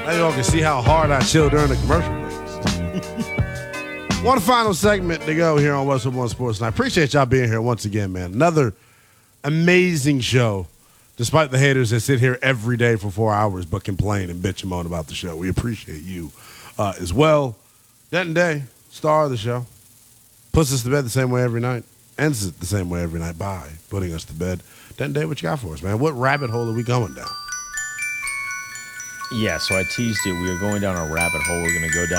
Now y'all can see how hard I chill during the commercial breaks. One final segment to go here on Westwood One Sports. And I appreciate y'all being here once again, man. Another amazing show, despite the haters that sit here every day for 4 hours but complain and bitch and moan about the show. We appreciate you as well. Denton Day, star of the show, puts us to bed the same way every night, ends it the same way every night by putting us to bed. Denton Day, what you got for us, man? What rabbit hole are we going down? Yeah, so I teased it. We are going down a rabbit hole. We're going to go down